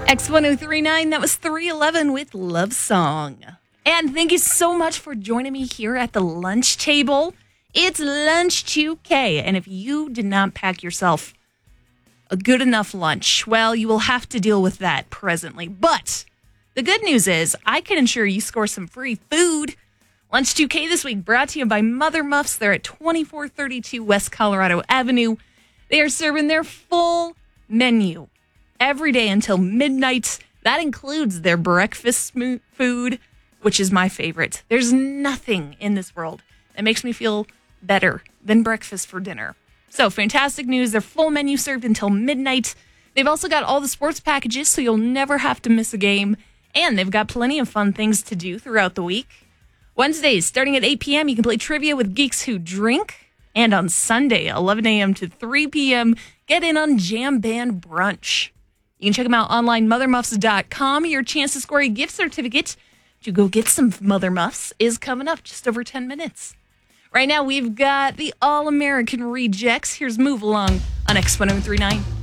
X1039, that was 311 with Love Song. And thank you so much for joining me here at the lunch table. It's Lunch 2K, and if you did not pack yourself a good enough lunch, well, you will have to deal with that presently. But the good news is I can ensure you score some free food. Lunch 2K this week brought to you by Mother Muffs. They're at 2432 West Colorado Avenue. They are serving their full menu every day until midnight. That includes their breakfast food, which is my favorite. There's nothing in this world that makes me feel better than breakfast for dinner. So fantastic news. Their full menu served until midnight. They've also got all the sports packages, so you'll never have to miss a game. And they've got plenty of fun things to do throughout the week. Wednesdays, starting at 8 p.m., you can play trivia with Geeks Who Drink. And on Sunday, 11 a.m. to 3 p.m., get in on Jam Band Brunch. You can check them out online, mothermuffs.com. Your chance to score a gift certificate to go get some Mother Muffs is coming up just over 10 minutes. Right now, we've got the All-American Rejects. Here's Move Along on X1039.